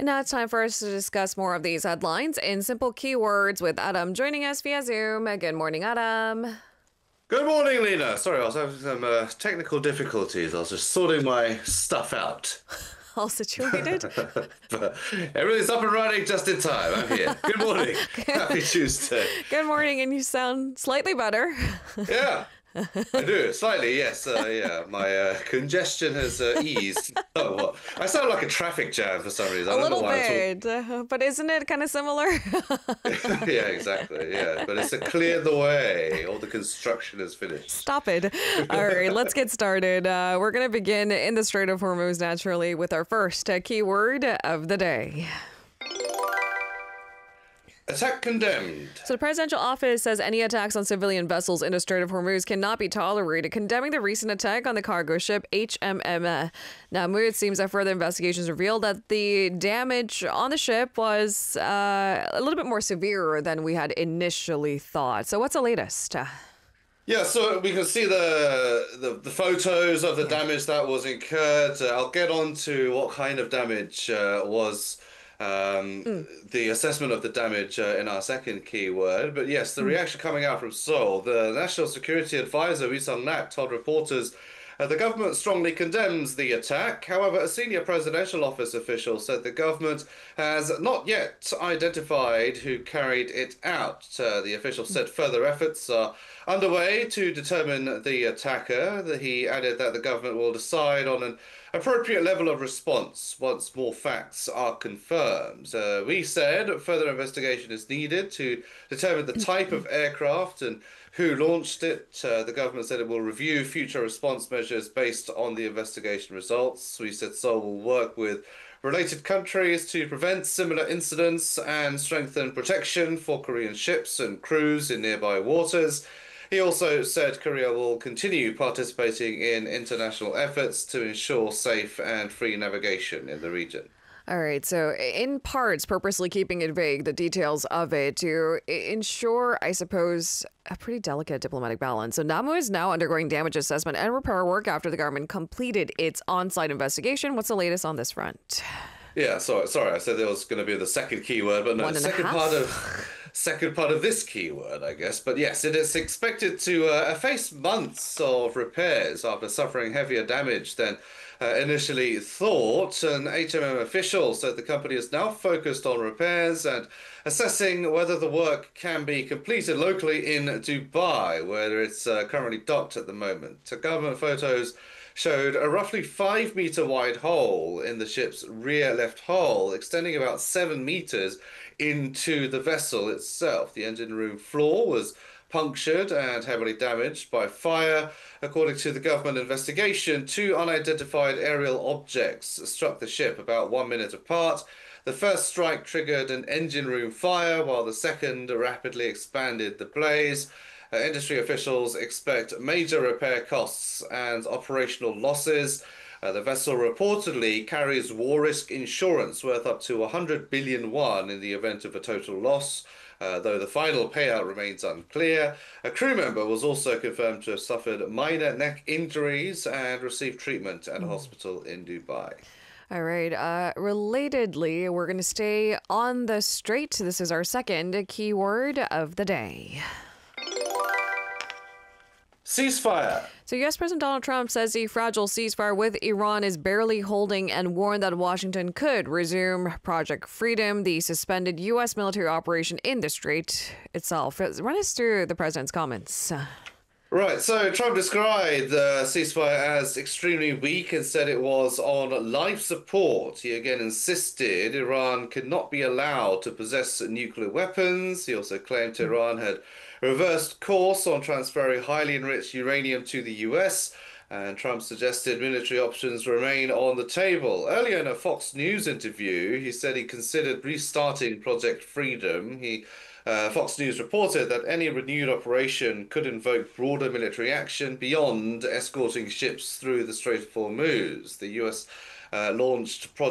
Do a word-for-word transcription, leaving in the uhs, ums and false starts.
And now it's time for us to discuss more of these headlines in simple keywords with Adam joining us via Zoom. Good morning, Adam. Good morning, Lena. Sorry, I was having some uh, technical difficulties. I was just sorting my stuff out. All situated? But everything's up and running just in time. I'm here. Good morning. Happy Tuesday. Good morning, and you sound slightly better. Yeah, I do. Slightly, yes. Uh, yeah, my uh, congestion has uh, eased. Oh, well, I sound like a traffic jam for some reason. I A don't know little why bit, uh, but isn't it kind of similar? Yeah, exactly. Yeah, but it's a clear the way. All the construction is finished. Stop it. All right, let's get started. Uh, we're going to begin in the Strait of Hormuz naturally with our first uh, keyword of the day. Attack condemned. So the presidential office says any attacks on civilian vessels in the Strait of Hormuz cannot be tolerated, condemning the recent attack on the cargo ship H M M Namu. It seems that further investigations revealed that the damage on the ship was uh, a little bit more severe than we had initially thought. So what's the latest? Yeah, so we can see the the, the photos of the damage that was incurred. Uh, I'll get on to what kind of damage uh, was um, mm. the assessment of the damage uh, in our second keyword. But yes, the mm. reaction coming out from Seoul. The National Security Advisor, Ri Sung-nak, told reporters Uh, the government strongly condemns the attack. However, a senior presidential office official said the government has not yet identified who carried it out. Uh, the official said further efforts are underway to determine the attacker. He added that the government will decide on an appropriate level of response once more facts are confirmed. Uh, we said further investigation is needed to determine the type of aircraft and who launched it. Uh, the government said it will review future response measures based on the investigation results. We said Seoul will work with related countries to prevent similar incidents and strengthen protection for Korean ships and crews in nearby waters. He also said Korea will continue participating in international efforts to ensure safe and free navigation in the region. All right. So in parts, purposely keeping it vague, the details of it to ensure, I suppose, a pretty delicate diplomatic balance. So Namu is now undergoing damage assessment and repair work after the government completed its on-site investigation. What's the latest on this front? Yeah, sorry, sorry. I said there was going to be the second keyword, but no, One the and a second half? part of second part of this keyword, I guess. But yes, it is expected to uh, face months of repairs after suffering heavier damage than uh, initially thought. An H M M official said the company is now focused on repairs and assessing whether the work can be completed locally in Dubai, where it's uh, currently docked at the moment. The government photos showed a roughly five meter wide hole in the ship's rear left hull, extending about seven meters into the vessel itself. The engine room floor was punctured and heavily damaged by fire. According to the government investigation, two unidentified aerial objects struck the ship about one minute apart. The first strike triggered an engine room fire, while the second rapidly expanded the blaze. Uh, industry officials expect major repair costs and operational losses. Uh, the vessel reportedly carries war risk insurance worth up to one hundred billion won in the event of a total loss, uh, though the final payout remains unclear. A crew member was also confirmed to have suffered minor neck injuries and received treatment at a hospital in Dubai. All right. Uh, relatedly, we're going to stay on the strait. This is our second keyword of the day. Ceasefire. So U S President Donald Trump says the fragile ceasefire with Iran is barely holding and warned that Washington could resume Project Freedom, the suspended U S military operation in the strait itself. Run us through the president's comments. Right, so Trump described the ceasefire as extremely weak and said it was on life support. He again insisted Iran could not be allowed to possess nuclear weapons. He also claimed Tehran had reversed course on transferring highly enriched uranium to the U S, and Trump suggested military options remain on the table. Earlier in a Fox News interview, he said he considered restarting Project Freedom. He Uh, Fox News reported that any renewed operation could invoke broader military action beyond escorting ships through the Strait of Hormuz. The U S uh, launched Project